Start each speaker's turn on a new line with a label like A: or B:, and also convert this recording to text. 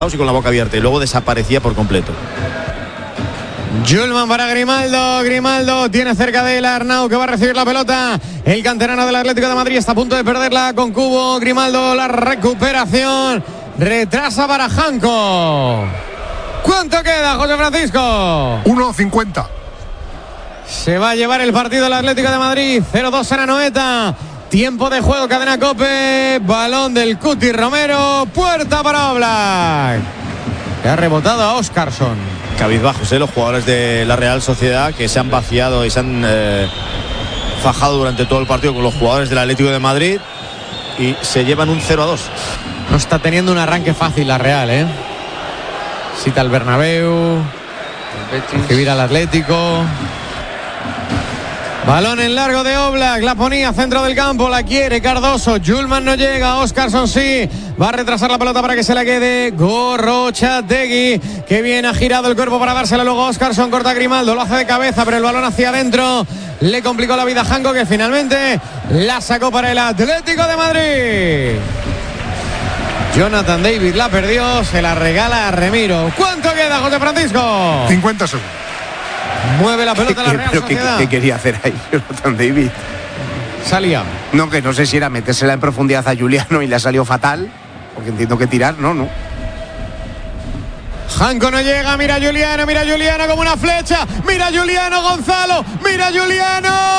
A: y con la boca abierta, y luego desaparecía por completo.
B: Julman para Grimaldo tiene cerca de él a Arnau, que va a recibir la pelota. El canterano del Atlético de Madrid está a punto de perderla con Cubo. Grimaldo, la recuperación, retrasa para Janko. ¿Cuánto queda, José Francisco?
C: 1:50.
B: Se va a llevar el partido el Atlético de Madrid. 0-2 en Anoeta. Tiempo de juego, cadena COPE. Balón del Cuti Romero. Puerta para Oblak, que ha rebotado a Óscarson.
A: Cabizbajos, los jugadores de la Real Sociedad, que se han vaciado y se han fajado durante todo el partido con los jugadores del Atlético de Madrid, y se llevan un 0-2.
B: No está teniendo un arranque fácil la Real, ¿eh? Cita el Bernabéu, recibir al Atlético. Balón en largo de Oblak, la ponía centro del campo, la quiere Cardoso. Julman no llega, Óscarson sí. Va a retrasar la pelota para que se la quede Gorrochategui, que bien ha girado el cuerpo para dársela luego a Óscarson. Corta a Grimaldo, lo hace de cabeza, pero el balón hacia adentro le complicó la vida a Janko, que finalmente la sacó para el Atlético de Madrid. Jonathan David la perdió, se la regala a Remiro. ¿Cuánto queda, José Francisco?
C: 50 segundos.
B: Mueve la pelota la Real Sociedad.
D: ¿Qué quería hacer ahí Jonathan David?
B: Salía.
D: No, que no sé si era metérsela en profundidad a Juliano y le ha salido fatal, porque entiendo que tirar, no.
B: Janko no llega, mira Juliano como una flecha. Mira Juliano, Gonzalo, mira Juliano.